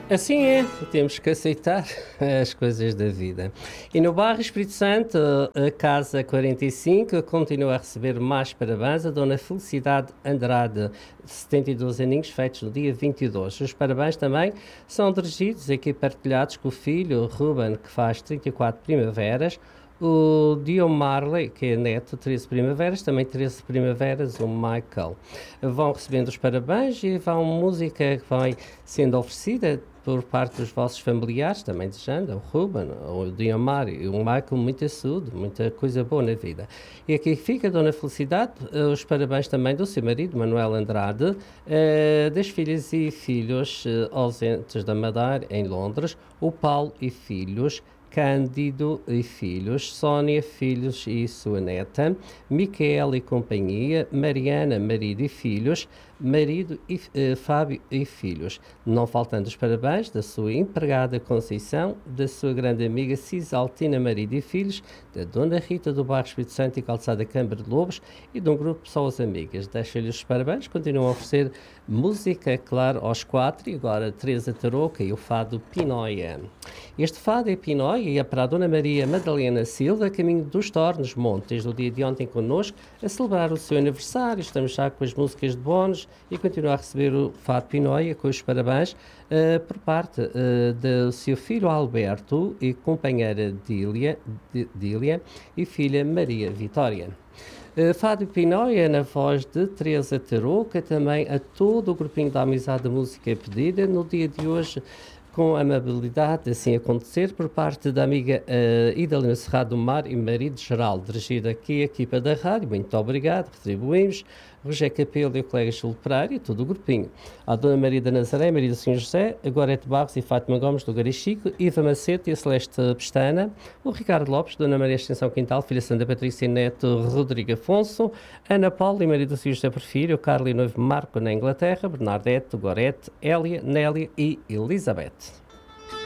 Assim é, temos que aceitar as coisas da vida. E no bairro Espírito Santo, a Casa 45 continua a receber mais parabéns a Dona Felicidade Andrade, 72 aninhos, feitos no dia 22. Os parabéns também são dirigidos aqui partilhados com o filho Ruben, que faz 34 primaveras, o Dion Marley, que é neto, 13 primaveras, também 13 primaveras, o Michael. Vão recebendo os parabéns e vão música que vai sendo oferecida por parte dos vossos familiares, também desejando, o Ruben, o Dion Marley e o Michael, muita saúde, muita coisa boa na vida. E aqui fica, Dona Felicidade, os parabéns também do seu marido, Manuel Andrade, das filhas e filhos ausentes da Madeira, em Londres, o Paulo e filhos, Cândido e filhos, Sónia, filhos e sua neta, Micaela e companhia, Mariana, marido e filhos, marido e Fábio e filhos. Não faltando os parabéns da sua empregada Conceição, da sua grande amiga Cisaltina, marido e filhos, da Dona Rita do Bairro Espírito Santo e Calçada Câmara de Lobos e de um grupo de pessoas amigas. Deixo-lhes os parabéns, continuam a oferecer música, claro, aos quatro, e agora Teresa Tarouca e o fado Pinóia. Este fado é Pinóia e é para a Dona Maria Madalena Silva, caminho dos Tornos Montes, desde o dia de ontem connosco, a celebrar o seu aniversário. Estamos já com as músicas de bónus e continua a receber o fado Pinóia com os parabéns por parte do seu filho Alberto e companheira Dília e filha Maria Vitória. Fábio Pinóia, na voz de Teresa Tarouca, também a todo o grupinho da Amizade da Música Pedida, no dia de hoje, com amabilidade, de assim acontecer, por parte da amiga Idalina Serrado do Mar e marido geral, dirigido aqui a equipa da rádio. Muito obrigado, retribuímos. Rogério Capelo e o colega Júlio Pereira e todo o grupinho. A Dona Maria da Nazaré, Maria do Senhor José, a Gorete Barros e Fátima Gomes do Garichico, Iva Macete e a Celeste Pestana, o Ricardo Lopes, Dona Maria Extensão Quintal, Filha Santa Patrícia e Neto Rodrigo Afonso, Ana Paula e Maria do Senhor José Porfírio, o Carlos e Noivo Marco na Inglaterra, Bernadette, Gorete, Hélia, Nélia e Elizabeth.